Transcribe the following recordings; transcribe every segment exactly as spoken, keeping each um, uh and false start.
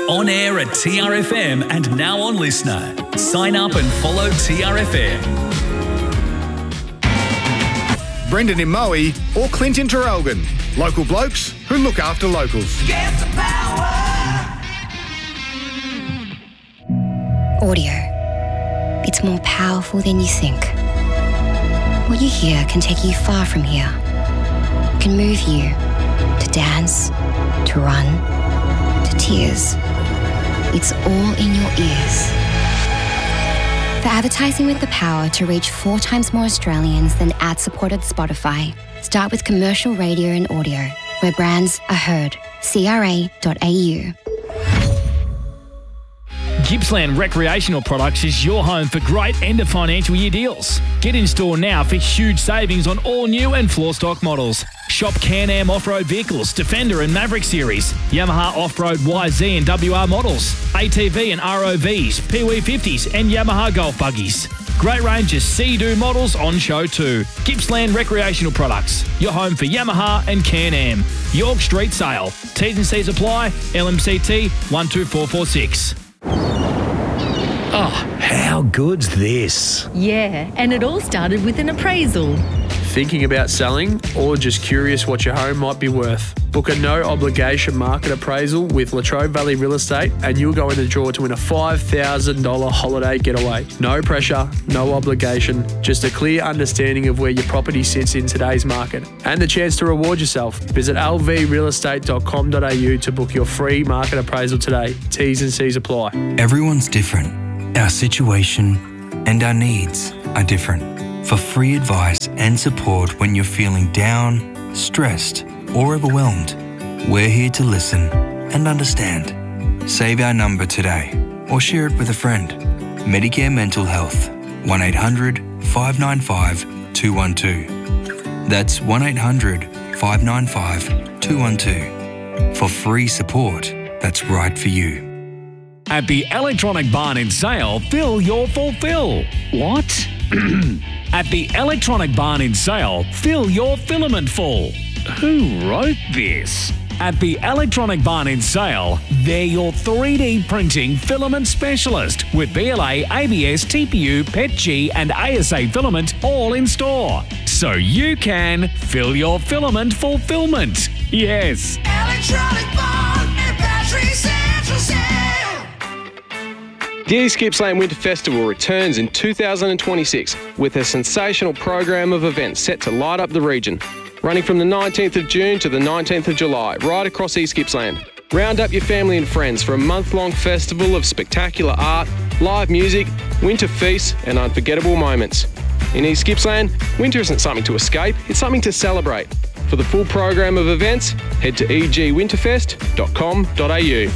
On air at T R F M and now on Listener. Sign up and follow T R F M. Brendan in Moe or Clint in Traralgon. Local blokes who look after locals. Get the power. Audio. It's more powerful than you think. What you hear can take you far from here. It can move you to dance, to run, to tears. It's all in your ears. For advertising with the power to reach four times more Australians than ad-supported Spotify, start with commercial radio and audio, where brands are heard. C R A dot A U. Gippsland Recreational Products is your home for great end of financial year deals. Get in store now for huge savings on all new and floor stock models. Shop Can-Am off-road vehicles, Defender and Maverick series, Yamaha off-road Y Z and W R models, A T V and R O Vs, P W fifties and Yamaha golf buggies. Great range of Sea-Doo models on show too. Gippsland Recreational Products, your home for Yamaha and Can-Am. York Street Sale. T's and C's apply. L M C T one two four four six. Oh, how good's this? Yeah, and it all started with an appraisal. Thinking about selling or just curious what your home might be worth? Book a no-obligation market appraisal with Latrobe Valley Real Estate and you'll go in the draw to win a five thousand dollars holiday getaway. No pressure, no obligation, just a clear understanding of where your property sits in today's market and the chance to reward yourself. Visit l v real estate dot com dot a u to book your free market appraisal today. T's and C's apply. Everyone's different. Our situation and our needs are different. For free advice and support when you're feeling down, stressed, or overwhelmed, we're here to listen and understand. Save our number today or share it with a friend. Medicare Mental Health, one eight hundred five nine five two one two. That's one eight hundred five nine five two one two. For free support that's right for you. At the Electronic Barn in Sale, fill your fulfill. What? At the Electronic Barn in Sale, fill your filament full. Who wrote this? At the Electronic Barn in Sale, they're your three D printing filament specialist with B L A, A B S, T P U, P E T G and A S A filament all in store. So you can fill your filament fulfillment. Yes. Electronic Barn and Battery Central Sale. The East Gippsland Winter Festival returns in two thousand twenty-six with a sensational program of events set to light up the region. Running from the nineteenth of June to the nineteenth of July, right across East Gippsland. Round up your family and friends for a month-long festival of spectacular art, live music, winter feasts and unforgettable moments. In East Gippsland, winter isn't something to escape, it's something to celebrate. For the full program of events, head to e g winterfest dot com dot a u.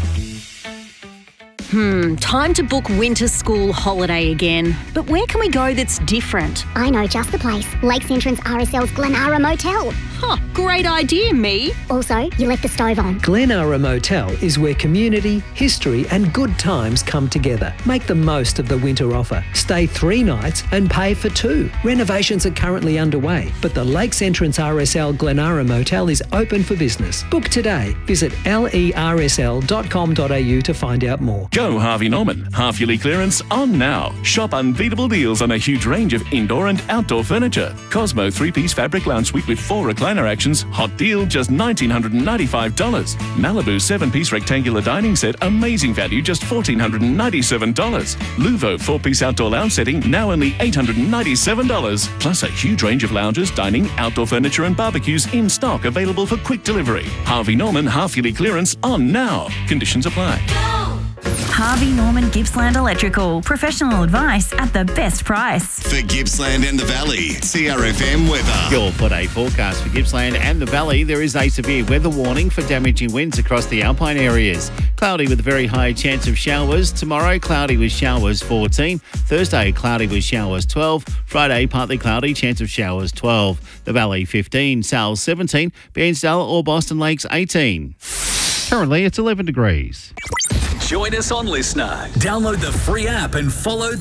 Hmm, time to book winter school holiday again. But where can we go that's different? I know just the place. Lakes Entrance R S L's Glenara Motel. Huh, great idea, me. Also, you left the stove on. Glenara Motel is where community, history and good times come together. Make the most of the winter offer. Stay three nights and pay for two. Renovations are currently underway, but the Lakes Entrance R S L Glenara Motel is open for business. Book today. Visit lersl dot com dot a u to find out more. Go Harvey Norman. Half-yearly clearance on now. Shop unbeatable deals on a huge range of indoor and outdoor furniture. Cosmo three-piece fabric lounge suite with four recliner actions. Hot deal, just one thousand nine hundred ninety-five dollars. Malibu seven-piece rectangular dining set. Amazing value, just one thousand four hundred ninety-seven dollars. Luvo four-piece outdoor lounge setting. Now only eight hundred ninety-seven dollars. Plus a huge range of lounges, dining, outdoor furniture and barbecues in stock available for quick delivery. Harvey Norman half-yearly clearance on now. Conditions apply. Harvey Norman Gippsland Electrical. Professional advice at the best price. For Gippsland and the Valley, C R F M weather. Your four-day forecast for Gippsland and the Valley. There is a severe weather warning for damaging winds across the alpine areas. Cloudy with a very high chance of showers. Tomorrow, cloudy with showers fourteen. Thursday, cloudy with showers twelve. Friday, partly cloudy, chance of showers twelve. The Valley fifteen. Sales seventeen. Bairnsdale or Boston Lakes eighteen. Currently, it's eleven degrees. Join us on Listener. Download the free app and follow